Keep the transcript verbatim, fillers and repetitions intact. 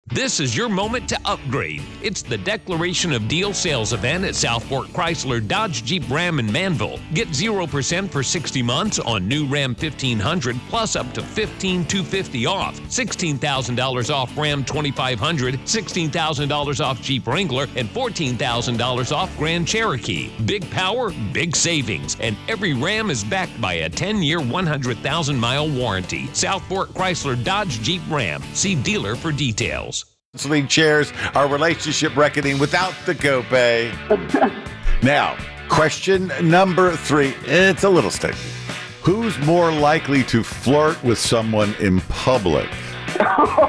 This is your moment to upgrade. It's the Declaration of Deal sales event at Southport Chrysler Dodge Jeep Ram in Manville. Get zero percent for sixty months on new Ram fifteen hundred plus up to fifteen thousand two hundred fifty dollars off, sixteen thousand dollars off Ram twenty-five hundred, sixteen thousand dollars off Jeep Wrangler, and fourteen thousand dollars off Grand Cherokee. Big power, big savings, and every Ram is backed by a ten-year, one hundred thousand mile warranty. Southport Chrysler Dodge Jeep Ram. See dealer for details. League chairs, our relationship reckoning without the copay. Now, question number three. It's a little sticky. Who's more likely to flirt with someone in public?